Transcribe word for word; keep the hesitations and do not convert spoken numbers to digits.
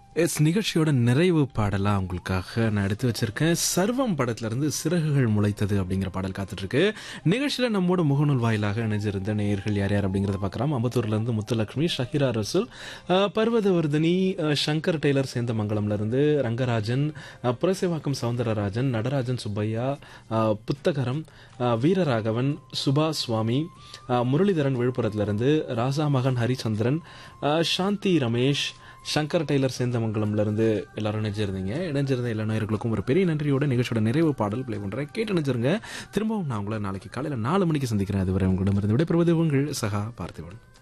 S நிகழ்ச்சியோட நிறைவு பாடலா உங்களுக்காக நான் எடுத்து வச்சிருக்கேன். சர்வம் படத்துல இருந்து சிறகுகள் முளைத்தது அப்படிங்கிற பாடல் காத்துட்டு இருக்கு. நிகழ்ச்சியில நம்மோட முகநூல் வாயிலாக இணைஞ்சிருந்த நேயர்கள் யார் யார் அப்படிங்கறத பார்க்கலாம். அம்பத்தூர்ல இருந்து முத்துலட்சுமி, ஷஹீரா ரசூல், அஹ், பர்வதவர்தினி, அஹ், சங்கர் டெய்லர் சேந்தமங்கலம்ல இருந்து ரங்கராஜன், அஹ், புரசைவாக்கம் சவுந்தரராஜன், நடராஜன் சுப்பையா, அஹ், புத்தகரம், அஹ், வீரராகவன், சுபா சுவாமி, அஹ், முரளிதரன் விழுப்புரத்துல இருந்து, ராசா மகன் ஹரிச்சந்திரன், அஹ், சாந்தி ரமேஷ், சங்கர் டெய்லர் சேந்தமங்கலம்ல இருந்து எல்லாரும் இணைஞ்சிருந்தீங்க. இணைஞ்சிருந்த எல்லா நேயர்களுக்கும் ஒரு பெரிய நன்றியோட நிகழ்ச்சியோட நிறைவு பாடல் பிளே பண்றேன். கேட்டு இணைஞ்சிருங்க. திரும்பவும் நான் உங்களை நாளைக்கு காலையில நாலு மணிக்கு சந்திக்கிறேன். அதுவரை உங்களிடமிருந்து விடைபெறுவது உங்கள் சகா பார்த்திபன்.